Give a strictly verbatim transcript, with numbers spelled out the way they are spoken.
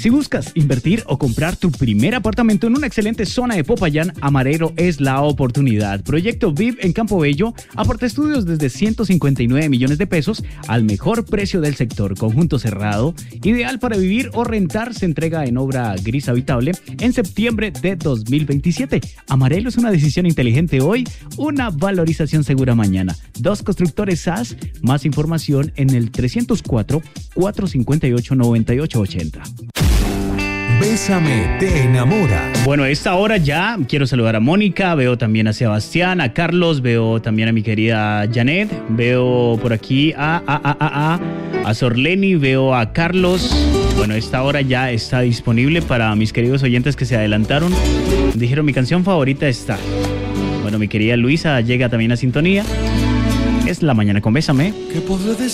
Si buscas invertir o comprar tu primer apartamento en una excelente zona de Popayán, Amarero es la oportunidad. Proyecto V I V en Campo Bello, aparta estudios desde ciento cincuenta y nueve millones de pesos al mejor precio del sector. Conjunto cerrado, ideal para vivir o rentar, se entrega en obra gris habitable en septiembre de dos mil veintisiete. Amarero es una decisión inteligente hoy, una valorización segura mañana. Dos constructores S A S, más información en el trescientos cuatro, cuatrocientos cincuenta y ocho, noventa y ocho ochenta. Bésame, te enamora. Bueno, a esta hora ya quiero saludar a Mónica, veo también a Sebastián, a Carlos, veo también a mi querida Janet, veo por aquí a, a, a, a, a, a Sorleni, veo a Carlos. Bueno, esta hora ya está disponible para mis queridos oyentes que se adelantaron. Dijeron, mi canción favorita está. Bueno, mi querida Luisa llega también a sintonía. Es La Mañana con Bésame. ¿Qué podré decir?